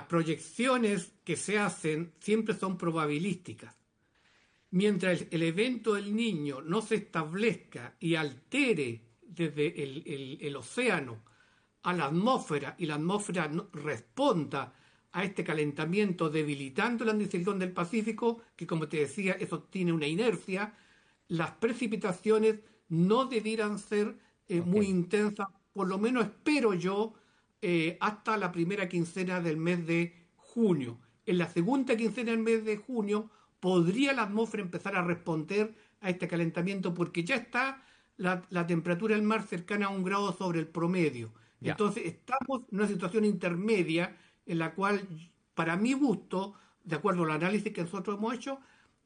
proyecciones que se hacen siempre son probabilísticas. Mientras el evento del Niño no se establezca y altere desde el océano a la atmósfera y la atmósfera responda a este calentamiento debilitando el anticiclón del Pacífico, que como te decía, eso tiene una inercia, las precipitaciones no debieran ser muy intensas, por lo menos espero yo, hasta la primera quincena del mes de junio. En la segunda quincena del mes de junio podría la atmósfera empezar a responder a este calentamiento porque ya está la temperatura del mar cercana a 1 grado sobre el promedio. Ya. Entonces estamos en una situación intermedia en la cual, para mi gusto, de acuerdo al análisis que nosotros hemos hecho,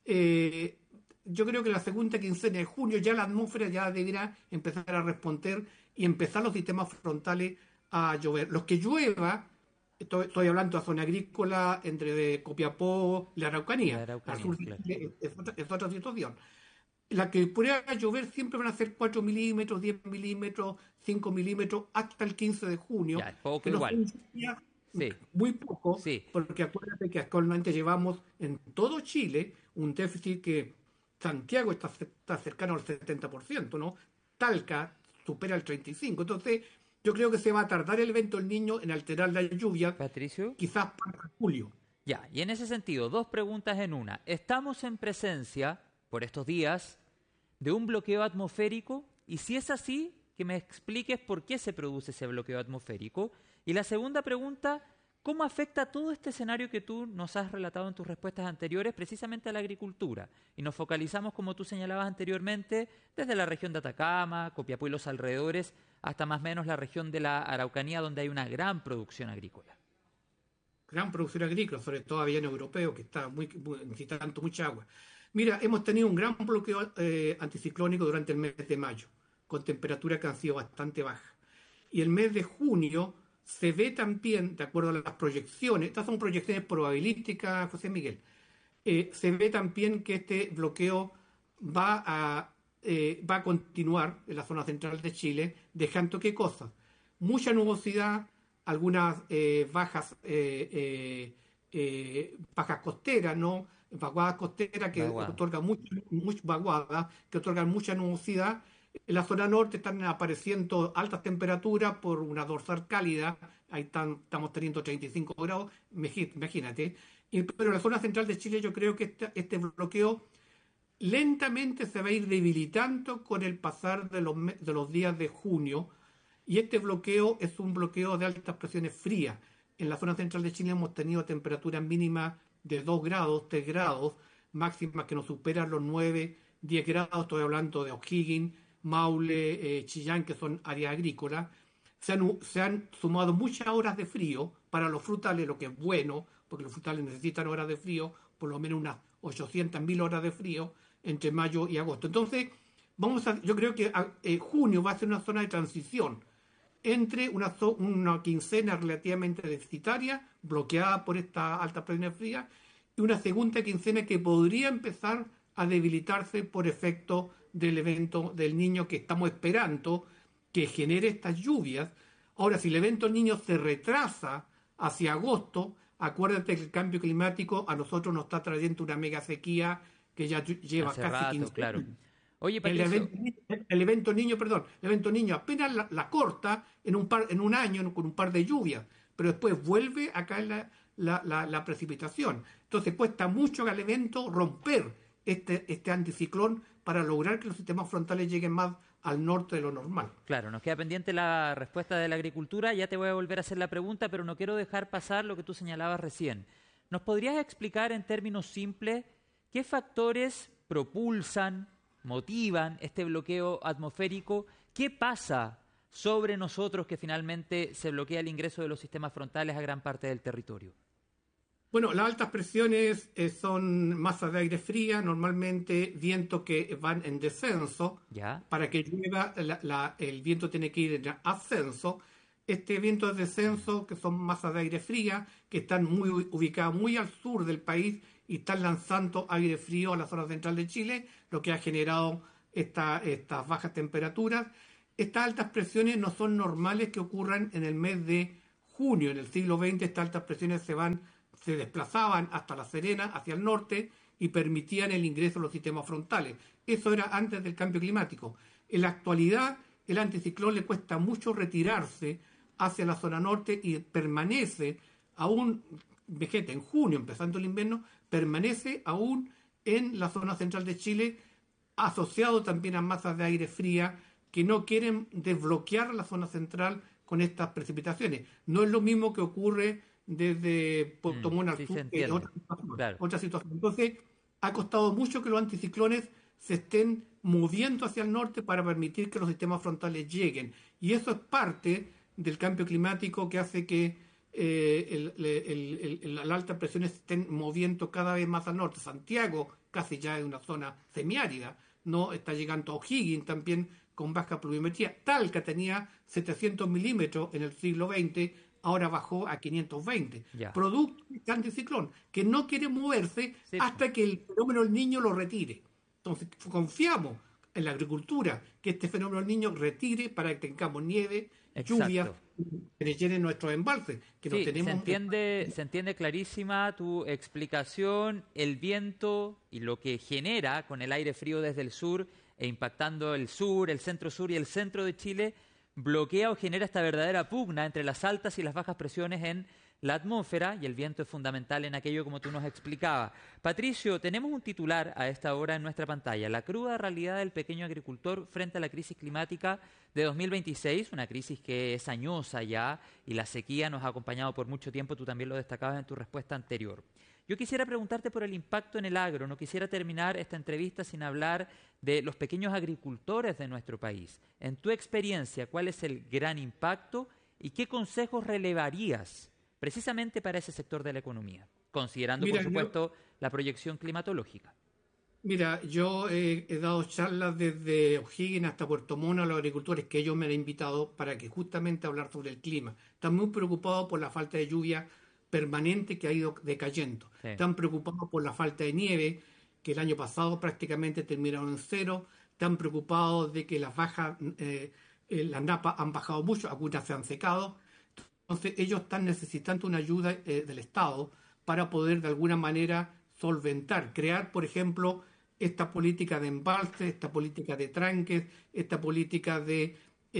yo creo que la segunda quincena de junio ya la atmósfera ya deberá empezar a responder y empezar los sistemas frontales a llover. Los que llueva, estoy hablando de zona agrícola entre de Copiapó y la La Araucanía, al Araucanía, sur de claro. Chile es otra situación. La que pueda llover siempre van a ser 4 milímetros, 10 milímetros, 5 milímetros hasta el 15 de junio, Ya, es poco que no igual. son lluvias Sí, muy poco, sí. porque acuérdate que actualmente llevamos en todo Chile un déficit que Santiago está cercano al 70%, ¿no? Talca supera el 35%. Entonces, yo creo que se va a tardar el evento del Niño en alterar la lluvia, Patricio. quizás para julio. Ya, y en ese sentido, dos preguntas en una. ¿Estamos en presencia, por estos días, de un bloqueo atmosférico? Y si es así, que me expliques por qué se produce ese bloqueo atmosférico. Y la segunda pregunta, ¿cómo afecta todo este escenario que tú nos has relatado en tus respuestas anteriores precisamente a la agricultura? Y nos focalizamos, como tú señalabas anteriormente, desde la región de Atacama, Copiapó y los alrededores, hasta más o menos la región de la Araucanía, donde hay una gran producción agrícola. Gran producción agrícola, sobre todo avellano europeo, que está necesitando mucha agua. Mira, hemos tenido un gran bloqueo anticiclónico durante el mes de mayo, con temperaturas que han sido bastante bajas. Y el mes de junio se ve también, de acuerdo a las proyecciones, estas son proyecciones probabilísticas, José Miguel, se ve también que este bloqueo va a continuar en la zona central de Chile, dejando qué cosas, mucha nubosidad, algunas bajas costeras, ¿no? Vaguadas costeras que Vaguada. otorgan vaguadas, que otorgan mucha nubosidad. En la zona norte están apareciendo altas temperaturas por una dorsal cálida, estamos teniendo 35 grados, imagínate. Pero en la zona central de Chile yo creo que este bloqueo lentamente se va a ir debilitando con el pasar de los días de junio, y este bloqueo es un bloqueo de altas presiones frías. En la zona central de Chile hemos tenido temperaturas mínimas de 2 grados, 3 grados, máximas que nos superan los 9, 10 grados. Estoy hablando de O'Higgins, Maule, Chillán, que son áreas agrícolas. Se han sumado muchas horas de frío para los frutales, lo que es bueno, porque los frutales necesitan horas de frío, por lo menos unas 800.000 horas de frío entre mayo y agosto. Entonces, yo creo que junio va a ser una zona de transición entre una quincena relativamente deficitaria, bloqueada por esta alta presión fría, y una segunda quincena que podría empezar a debilitarse por efecto del evento del Niño que estamos esperando que genere estas lluvias. Ahora, si el evento del Niño se retrasa hacia agosto, acuérdate que el cambio climático a nosotros nos está trayendo una mega sequía que ya lleva Hace casi rato, 15 claro. años. Oye, El Patricio, evento, el evento niño, perdón, el evento niño apenas la corta en un año con un par de lluvias, pero después vuelve a caer la precipitación. Entonces cuesta mucho al evento romper este anticiclón para lograr que los sistemas frontales lleguen más al norte de lo normal. claro, nos queda pendiente la respuesta de la agricultura. Ya te voy a volver a hacer la pregunta, pero no quiero dejar pasar lo que tú señalabas recién. ¿Nos podrías explicar en términos simples qué factores propulsan, motivan este bloqueo atmosférico? ¿Qué pasa sobre nosotros que finalmente se bloquea el ingreso de los sistemas frontales a gran parte del territorio? Bueno, las altas presiones son masas de aire fría, normalmente vientos que van en descenso. ¿Ya? Para que llueva, el viento tiene que ir en ascenso. Este viento de descenso, que son masas de aire fría, que están ubicadas muy al sur del país y están lanzando aire frío a la zona central de Chile, lo que ha generado estas bajas temperaturas. Estas altas presiones no son normales que ocurran en el mes de junio en el siglo XX estas altas presiones se desplazaban hasta La Serena, hacia el norte, y permitían el ingreso de los sistemas frontales. Eso era antes del cambio climático. En la actualidad, el anticiclón le cuesta mucho retirarse hacia la zona norte y permanece aún, vegeta en junio, empezando el invierno, permanece aún en la zona central de Chile, asociado también a masas de aire fría que no quieren desbloquear la zona central con estas precipitaciones. No es lo mismo que ocurre desde Puerto Montt al Sí, sur, se entiende. Claro. otra situación. Entonces, ha costado mucho que los anticiclones se estén moviendo hacia el norte para permitir que los sistemas frontales lleguen. Y eso es parte del cambio climático que hace que las altas presiones se estén moviendo cada vez más al norte. Santiago casi ya es una zona semiárida, no está llegando a O'Higgins también con baja pluviometría. Talca tenía 700 milímetros en el siglo XX, ahora bajó a 520. Ya. Producto de este anticiclón, que no quiere moverse Sí, hasta que el fenómeno del Niño lo retire. Entonces, confiamos en la agricultura que este fenómeno del Niño retire para que tengamos nieve, lluvia, exacto. que llenen nuestros embalses, que no Sí, tenemos. se entiende clarísima tu explicación, el viento y lo que genera con el aire frío desde el sur e impactando el sur, el centro sur y el centro de Chile, bloquea o genera esta verdadera pugna entre las altas y las bajas presiones en la atmósfera, y el viento es fundamental en aquello como tú nos explicabas. Patricio, tenemos un titular a esta hora en nuestra pantalla: la cruda realidad del pequeño agricultor frente a la crisis climática de 2026, una crisis que es añosa ya, y la sequía nos ha acompañado por mucho tiempo, tú también lo destacabas en tu respuesta anterior. Yo quisiera preguntarte por el impacto en el agro. No quisiera terminar esta entrevista sin hablar de los pequeños agricultores de nuestro país. En tu experiencia, ¿cuál es el gran impacto y qué consejos relevarías precisamente para ese sector de la economía, considerando, por Mira, supuesto, la proyección climatológica? yo he dado charlas desde O'Higgins hasta Puerto Montt a los agricultores que ellos me han invitado para que justamente hablar sobre el clima. Están muy preocupados por la falta de lluvia permanente que ha ido decayendo. Sí. Están preocupados por la falta de nieve, que el año pasado prácticamente terminaron en cero. Están preocupados de que las napas han bajado mucho, algunas se han secado. Entonces ellos están necesitando una ayuda del Estado para poder de alguna manera solventar, crear, por ejemplo, esta política de embalse, esta política de tranques, esta política de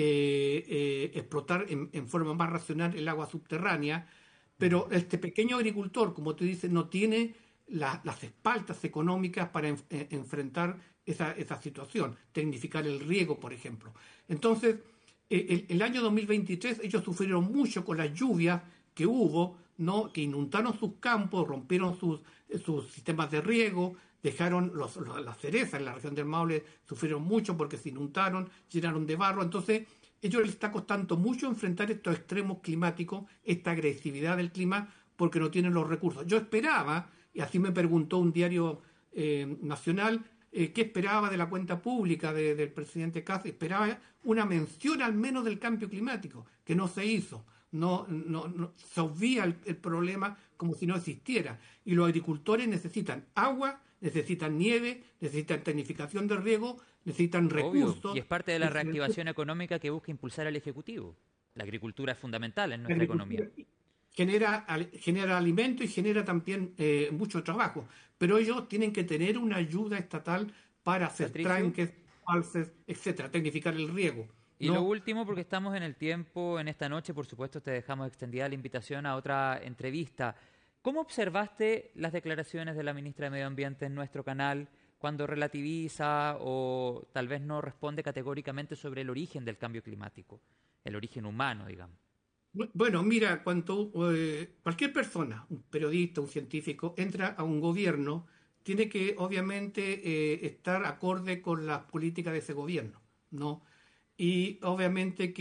explotar en forma más racional el agua subterránea. Pero este pequeño agricultor, como tú dices, no tiene las espaldas económicas para enfrentar esa situación, tecnificar el riego, por ejemplo. Entonces, el año 2023 ellos sufrieron mucho con las lluvias que hubo, ¿no? Que inundaron sus campos, rompieron sus sistemas de riego, dejaron las cerezas en la región del Maule, sufrieron mucho porque se inundaron, llenaron de barro. Entonces, ellos les está costando mucho enfrentar estos extremos climáticos, esta agresividad del clima, porque no tienen los recursos. Yo esperaba, y así me preguntó un diario nacional, ¿qué esperaba de la cuenta pública del presidente Kast? Esperaba una mención al menos del cambio climático, que no se hizo. No, se obvia el problema como si no existiera. Y los agricultores necesitan agua, necesitan nieve, necesitan tecnificación de riego, necesitan recursos. Obvio, y es parte de la reactivación económica que busca impulsar el Ejecutivo. La agricultura es fundamental en nuestra economía. Genera alimento y genera también mucho trabajo. Pero ellos tienen que tener una ayuda estatal para hacer Patricio, tranques, alces, etcétera, tecnificar el riego. y ¿no? lo último, porque estamos en el tiempo, en esta noche, por supuesto, te dejamos extendida la invitación a otra entrevista. ¿Cómo observaste las declaraciones de la ministra de Medio Ambiente en nuestro canal cuando relativiza o tal vez no responde categóricamente sobre el origen del cambio climático, el origen humano, digamos? Bueno, mira, cuando cualquier persona, un periodista, un científico, entra a un gobierno, tiene que obviamente estar acorde con las políticas de ese gobierno, ¿no? Y obviamente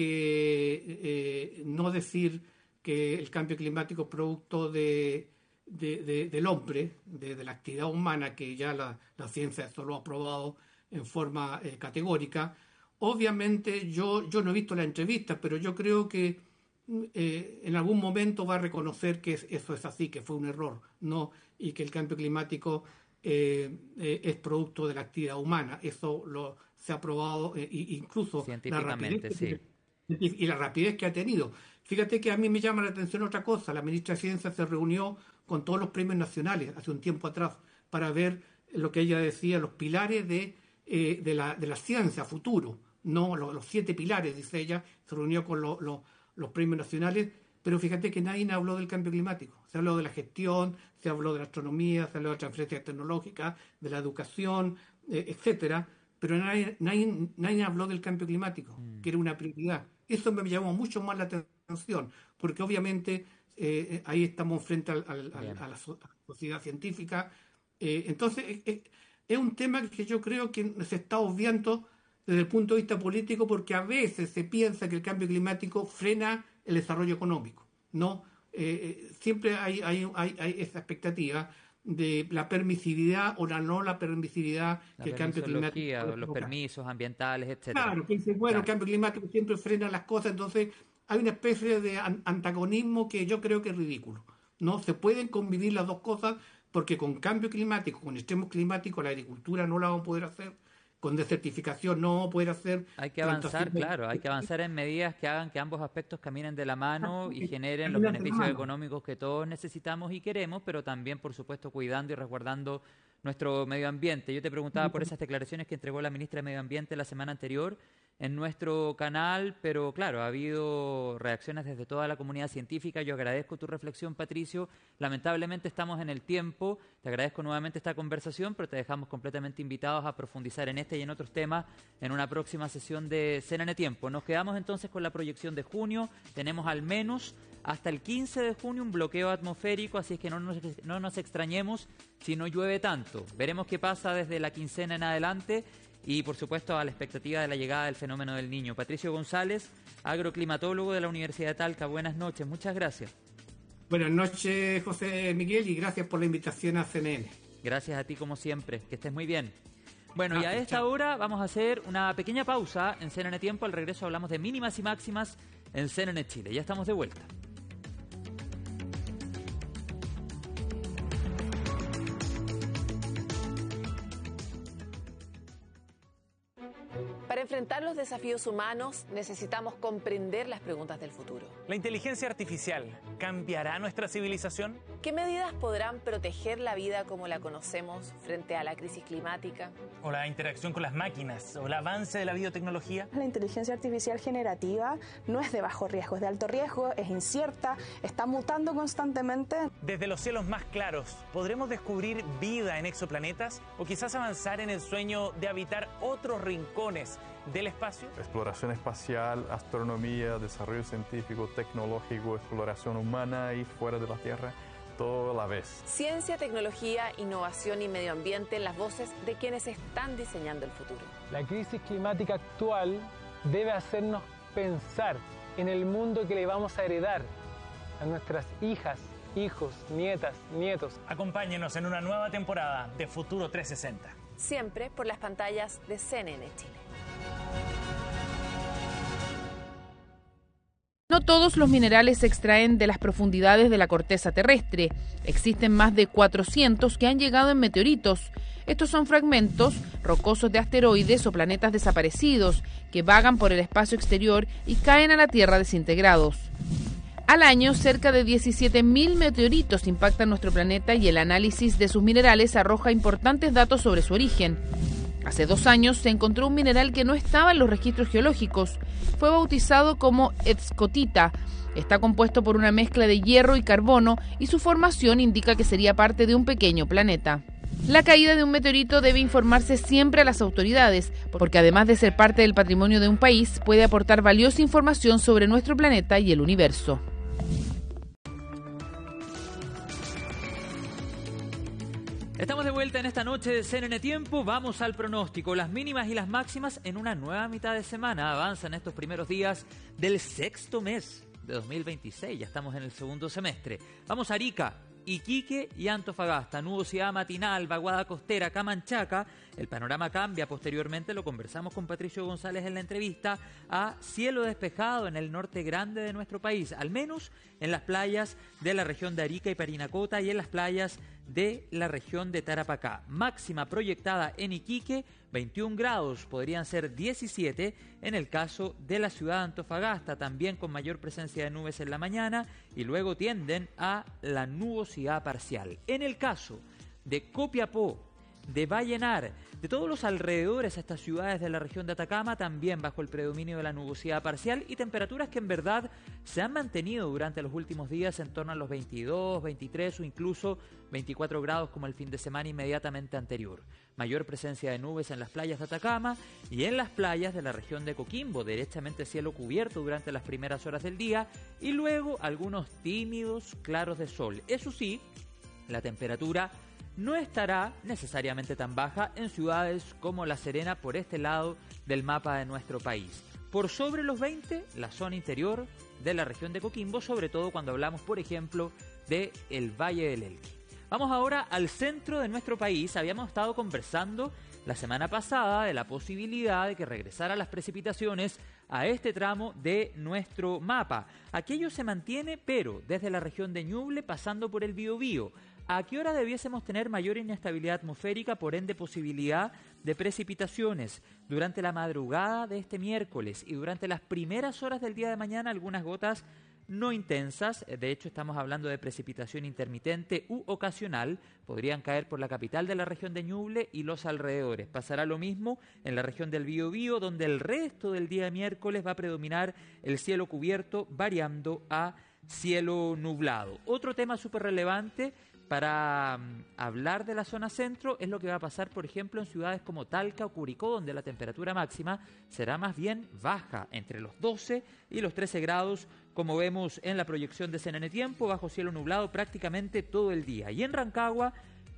que no decir que el cambio climático es producto del hombre, de la actividad humana, que ya la ciencia eso lo ha probado en forma categórica. Obviamente yo no he visto la entrevista, pero yo creo que en algún momento va a reconocer que eso es así, que fue un error, ¿no? Y que el cambio climático es producto de la actividad humana. Eso se ha probado, incluso Científicamente, sí. y la rapidez que ha tenido. Fíjate que a mí me llama la atención otra cosa. La ministra de Ciencia se reunió con todos los premios nacionales hace un tiempo atrás para ver lo que ella decía, los pilares de la ciencia futuro, no los 7 pilares, dice ella. Se reunió con los premios nacionales, pero fíjate que nadie habló del cambio climático. Se habló de la gestión, se habló de la astronomía, se habló de la transferencia tecnológica, de la educación, etcétera, pero nadie habló del cambio climático, que era una prioridad. Eso me llamó mucho más la atención, porque obviamente ahí estamos frente a la sociedad científica. Entonces, es un tema que yo creo que se está obviando desde el punto de vista político, porque a veces se piensa que el cambio climático frena el desarrollo económico. No, siempre hay esa expectativa de la permisividad o la permisividad que el cambio climático los permisos ambientales, etcétera. Claro, que dice, bueno, el cambio climático siempre frena las cosas, entonces hay una especie de antagonismo que yo creo que es ridículo. No se pueden convivir las dos cosas, porque con cambio climático, con extremos climáticos, la agricultura no la vamos a poder hacer, con desertificación no vamos a poder hacer. Hay que avanzar, claro, hay que avanzar en medidas que hagan que ambos aspectos caminen de la mano y generen los beneficios económicos que todos necesitamos y queremos, pero también, por supuesto, cuidando y resguardando nuestro medio ambiente. Yo te preguntaba por esas declaraciones que entregó la ministra de Medio Ambiente la semana anterior en nuestro canal, pero claro, ha habido reacciones desde toda la comunidad científica. Yo agradezco tu reflexión, Patricio. Lamentablemente estamos en el tiempo. Te agradezco nuevamente esta conversación, pero te dejamos completamente invitados a profundizar en este y en otros temas en una próxima sesión de CNN Tiempo. Nos quedamos entonces con la proyección de junio. Tenemos al menos hasta el 15 de junio un bloqueo atmosférico, así es que no nos extrañemos si no llueve tanto. Veremos qué pasa desde la quincena en adelante. Y, por supuesto, a la expectativa de la llegada del fenómeno del Niño. Patricio González, agroclimatólogo de la Universidad de Talca. Buenas noches, muchas gracias. Buenas noches, José Miguel, y gracias por la invitación a CNN. Gracias a ti, como siempre. Que estés muy bien. Bueno, y a esta hora vamos a hacer una pequeña pausa en CNN Tiempo. Al regreso hablamos de mínimas y máximas en CNN Chile. Ya estamos de vuelta. Para enfrentar los desafíos humanos necesitamos comprender las preguntas del futuro. ¿La inteligencia artificial cambiará nuestra civilización? ¿Qué medidas podrán proteger la vida como la conocemos frente a la crisis climática? ¿O la interacción con las máquinas? ¿O el avance de la biotecnología? La inteligencia artificial generativa no es de bajo riesgo, es de alto riesgo, es incierta, está mutando constantemente. Desde los cielos más claros, ¿podremos descubrir vida en exoplanetas? ¿O quizás avanzar en el sueño de habitar otros rincones del espacio? Exploración espacial, astronomía, desarrollo científico, tecnológico, exploración humana y fuera de la Tierra, todo a la vez. Ciencia, tecnología, innovación y medio ambiente en las voces de quienes están diseñando el futuro. La crisis climática actual debe hacernos pensar en el mundo que le vamos a heredar a nuestras hijas, hijos, nietas, nietos. Acompáñenos en una nueva temporada de Futuro 360. Siempre por las pantallas de CNN Chile. No todos los minerales se extraen de las profundidades de la corteza terrestre. Existen más de 400 que han llegado en meteoritos. Estos son fragmentos rocosos de asteroides o planetas desaparecidos que vagan por el espacio exterior y caen a la Tierra desintegrados. Al año, cerca de 17.000 meteoritos impactan nuestro planeta y el análisis de sus minerales arroja importantes datos sobre su origen. Hace 2 años se encontró un mineral que no estaba en los registros geológicos. Fue bautizado como escotita. Está compuesto por una mezcla de hierro y carbono y su formación indica que sería parte de un pequeño planeta. La caída de un meteorito debe informarse siempre a las autoridades, porque además de ser parte del patrimonio de un país, puede aportar valiosa información sobre nuestro planeta y el universo. Estamos de vuelta en esta noche de CNN Tiempo. Vamos al pronóstico. Las mínimas y las máximas en una nueva mitad de semana. Avanzan estos primeros días del 6º mes de 2026. Ya estamos en el segundo semestre. Vamos a Arica, Iquique y Antofagasta. Nubosidad matinal, vaguada costera, Camanchaca. El panorama cambia posteriormente, lo conversamos con Patricio González en la entrevista, a cielo despejado en el norte grande de nuestro país, al menos en las playas de la región de Arica y Parinacota y en las playas de la región de Tarapacá. Máxima proyectada en Iquique, 21 grados, podrían ser 17 en el caso de la ciudad de Antofagasta, también con mayor presencia de nubes en la mañana y luego tienden a la nubosidad parcial. En el caso de Copiapó, de Vallenar, de todos los alrededores a estas ciudades de la región de Atacama, también bajo el predominio de la nubosidad parcial y temperaturas que en verdad se han mantenido durante los últimos días en torno a los 22, 23 o incluso 24 grados como el fin de semana inmediatamente anterior. Mayor presencia de nubes en las playas de Atacama y en las playas de la región de Coquimbo, derechamente cielo cubierto durante las primeras horas del día y luego algunos tímidos claros de sol. Eso sí, la temperatura no estará necesariamente tan baja en ciudades como La Serena por este lado del mapa de nuestro país. Por sobre los 20, la zona interior de la región de Coquimbo, sobre todo cuando hablamos, por ejemplo, de el Valle del Elqui. Vamos ahora al centro de nuestro país. Habíamos estado conversando la semana pasada de la posibilidad de que regresaran las precipitaciones a este tramo de nuestro mapa. Aquello se mantiene, pero desde la región de Ñuble pasando por el Biobío. ¿A qué hora debiésemos tener mayor inestabilidad atmosférica, por ende posibilidad de precipitaciones? Durante la madrugada de este miércoles y durante las primeras horas del día de mañana algunas gotas no intensas, de hecho estamos hablando de precipitación intermitente u ocasional, podrían caer por la capital de la región de Ñuble y los alrededores. Pasará lo mismo en la región del Biobío, donde el resto del día de miércoles va a predominar el cielo cubierto variando a cielo nublado. Otro tema súper relevante para hablar de la zona centro es lo que va a pasar, por ejemplo, en ciudades como Talca o Curicó, donde la temperatura máxima será más bien baja, entre los 12 y los 13 grados, como vemos en la proyección de CNN Tiempo, bajo cielo nublado prácticamente todo el día. Y en Rancagua,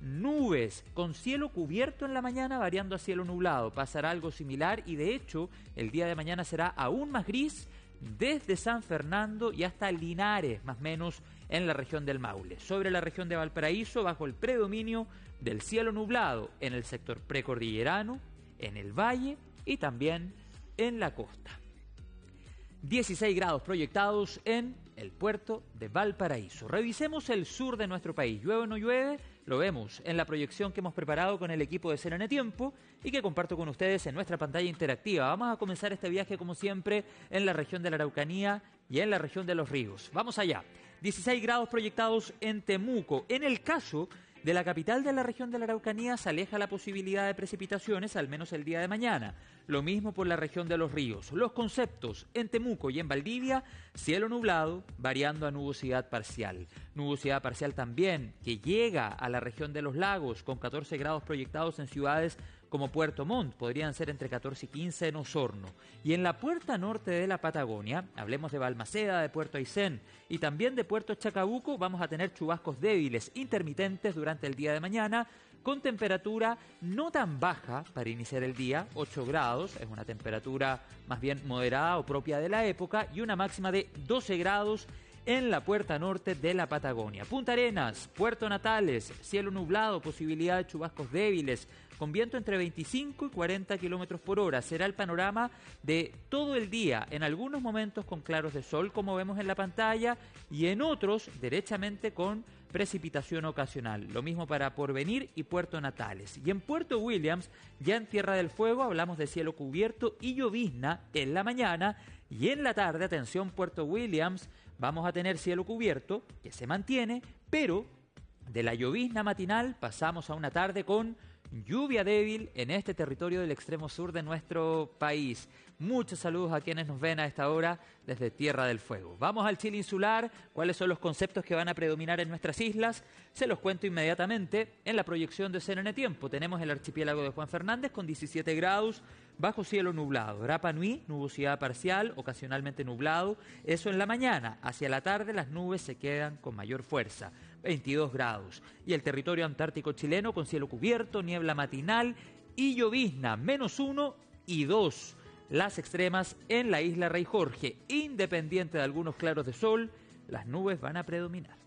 nubes con cielo cubierto en la mañana, variando a cielo nublado. Pasará algo similar y, de hecho, el día de mañana será aún más gris desde San Fernando y hasta Linares, más o menos en la región del Maule. Sobre la región de Valparaíso, bajo el predominio del cielo nublado en el sector precordillerano, en el valle y también en la costa. 16 grados proyectados en el puerto de Valparaíso. Revisemos el sur de nuestro país. ¿Llueve o no llueve? Lo vemos en la proyección que hemos preparado con el equipo de CNN Tiempo y que comparto con ustedes en nuestra pantalla interactiva. Vamos a comenzar este viaje, como siempre, en la región de la Araucanía y en la región de Los Ríos. Vamos allá. 16 grados proyectados en Temuco. En el caso de la capital de la región de la Araucanía se aleja la posibilidad de precipitaciones, al menos el día de mañana. Lo mismo por la región de Los Ríos. Los conceptos en Temuco y en Valdivia, cielo nublado, variando a nubosidad parcial. Nubosidad parcial también que llega a la región de Los Lagos, con 14 grados proyectados en ciudades como Puerto Montt, podrían ser entre 14 y 15 en Osorno. Y en la puerta norte de la Patagonia, hablemos de Balmaceda, de Puerto Aysén y también de Puerto Chacabuco, vamos a tener chubascos débiles, intermitentes durante el día de mañana, con temperatura no tan baja para iniciar el día, 8 grados, es una temperatura más bien moderada o propia de la época, y una máxima de 12 grados en la puerta norte de la Patagonia. Punta Arenas, Puerto Natales, cielo nublado, posibilidad de chubascos débiles, con viento entre 25 y 40 kilómetros por hora. Será el panorama de todo el día, en algunos momentos con claros de sol, como vemos en la pantalla, y en otros, derechamente, con precipitación ocasional. Lo mismo para Porvenir y Puerto Natales. Y en Puerto Williams, ya en Tierra del Fuego, hablamos de cielo cubierto y llovizna en la mañana, y en la tarde, atención Puerto Williams, vamos a tener cielo cubierto, que se mantiene, pero de la llovizna matinal pasamos a una tarde con lluvia débil en este territorio del extremo sur de nuestro país. Muchos saludos a quienes nos ven a esta hora desde Tierra del Fuego. Vamos al Chile insular. ¿Cuáles son los conceptos que van a predominar en nuestras islas? Se los cuento inmediatamente en la proyección de CNN Tiempo. Tenemos el archipiélago de Juan Fernández con 17 grados, bajo cielo nublado. Rapa Nui, nubosidad parcial, ocasionalmente nublado. Eso en la mañana. Hacia la tarde las nubes se quedan con mayor fuerza. 22 grados. Y el territorio antártico chileno con cielo cubierto, niebla matinal y llovizna, -1 y 2. Las extremas en la isla Rey Jorge. Independiente de algunos claros de sol, las nubes van a predominar.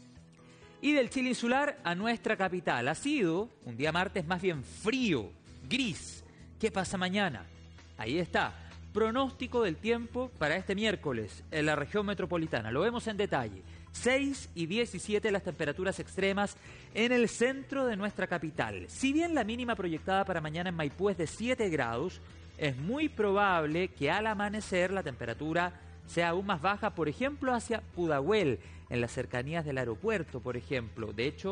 Y del Chile insular a nuestra capital. Ha sido un día martes más bien frío, gris. ¿Qué pasa mañana? Ahí está. Pronóstico del tiempo para este miércoles en la región metropolitana. Lo vemos en detalle. 6 y 17 las temperaturas extremas en el centro de nuestra capital. Si bien la mínima proyectada para mañana en Maipú es de 7 grados, es muy probable que al amanecer la temperatura sea aún más baja, por ejemplo, hacia Pudahuel, en las cercanías del aeropuerto, por ejemplo. De hecho,